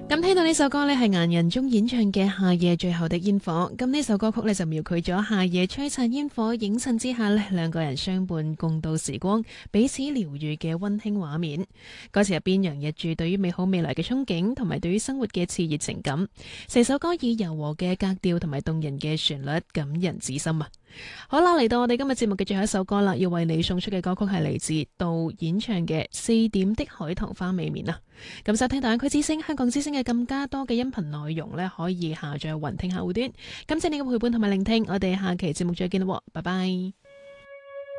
咁聽到呢首歌呢，係顏人中演唱嘅《夏夜最後的煙火》。咁呢首歌曲呢，就描繪咗夏夜璀璨煙火映襯之下呢，兩個人相伴共度時光，彼此療愈嘅溫馨畫面。歌詞入邊洋溢住對於美好未來嘅憧憬，同埋對於生活嘅熾熱情感。成首歌以柔和嘅格調同埋動人嘅旋律感人至深啊！好啦，嚟到我哋今日節目嘅最後一首歌啦，要為你送出嘅歌曲係嚟自杜演唱嘅《四點的海棠花未眠》啊！咁收聽大灣區之聲、香港之聲嘅更加多嘅音頻內容呢，可以下載雲聽客戶端。感謝你嘅陪伴同埋聆聽，我哋下期節目再見啦，拜拜。